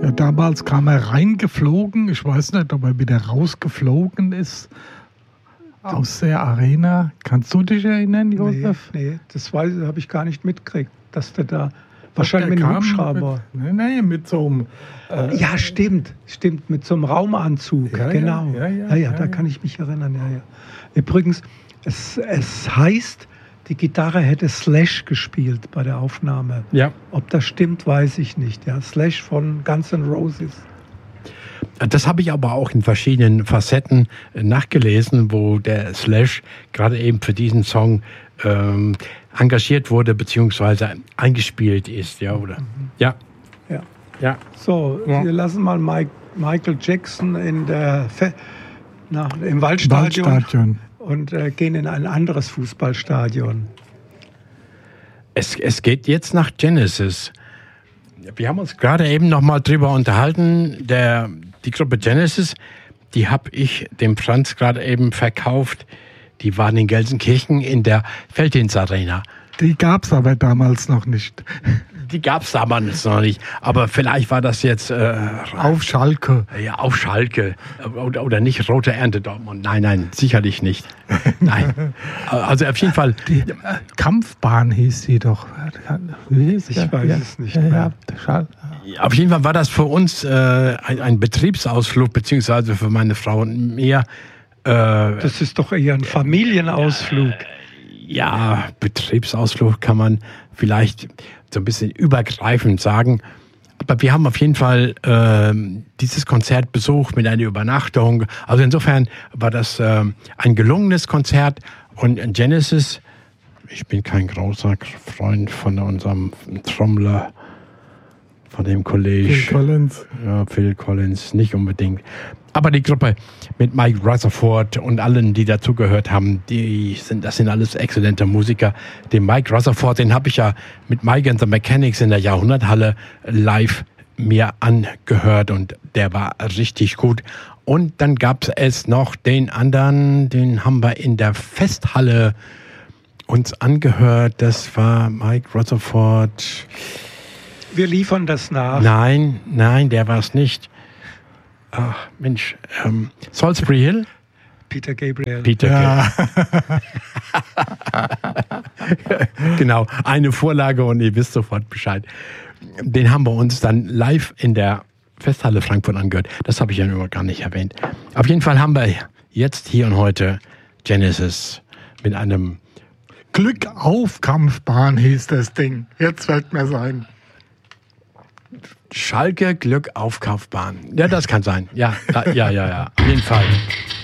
Ja, damals kam er reingeflogen. Ich weiß nicht, ob er wieder rausgeflogen ist aus der Arena. Kannst du dich erinnern, Josef? Nee, das habe ich gar nicht mitgekriegt, dass der da wahrscheinlich mit einem Hubschrauber. Mit so einem... ja, stimmt, mit so einem Raumanzug, ja, genau. Ja, da kann ich mich erinnern, ja. Übrigens, es heißt, die Gitarre hätte Slash gespielt bei der Aufnahme. Ja. Ob das stimmt, weiß ich nicht. Ja, Slash von Guns N' Roses. Das habe ich aber auch in verschiedenen Facetten nachgelesen, wo der Slash gerade eben für diesen Song engagiert wurde, beziehungsweise eingespielt ist. Ja, oder? Ja. So, wir lassen mal Michael Jackson im Waldstadion. Und gehen in ein anderes Fußballstadion. Es geht jetzt nach Genesis. Wir haben uns gerade eben noch mal drüber unterhalten. Die Gruppe Genesis, die habe ich dem Franz gerade eben verkauft. Die waren in Gelsenkirchen in der Felddienst-Arena. Die gab es aber damals noch nicht. Die gab es damals noch nicht. Aber vielleicht war das jetzt... auf Schalke. Ja, auf Schalke. Oder nicht Rote Ernte Dortmund. Nein, sicherlich nicht. Nein. Also auf jeden Fall... Die Kampfbahn hieß die doch. Ich weiß es nicht mehr. Auf jeden Fall war das für uns ein Betriebsausflug, beziehungsweise für meine Frau und mir. Das ist doch eher ein Familienausflug. Ja, Betriebsausflug kann man vielleicht so ein bisschen übergreifend sagen. Aber wir haben auf jeden Fall dieses Konzert besucht mit einer Übernachtung. Also insofern war das ein gelungenes Konzert. Und Genesis, ich bin kein großer Freund von unserem Trommler, von dem Kollege. Phil Collins. Ja, Phil Collins, nicht unbedingt. Aber die Gruppe mit Mike Rutherford und allen, die dazugehört haben, das sind alles exzellente Musiker. Den Mike Rutherford, den habe ich ja mit Mike and the Mechanics in der Jahrhunderthalle live mir angehört und der war richtig gut. Und dann gab es noch den anderen, den haben wir in der Festhalle uns angehört. Das war Mike Rutherford. Wir liefern das nach. Nein, der war es nicht. Ach, Mensch. Salisbury Hill? Peter Gabriel. Gabriel. Genau, eine Vorlage und ihr wisst sofort Bescheid. Den haben wir uns dann live in der Festhalle Frankfurt angehört. Das habe ich ja nur gar nicht erwähnt. Auf jeden Fall haben wir jetzt hier und heute Genesis mit einem Glück auf Kampfbahn hieß das Ding. Jetzt fällt mir's ein. Schalke Glück auf Kaufbahn. Ja, das kann sein. Ja. Auf jeden Fall.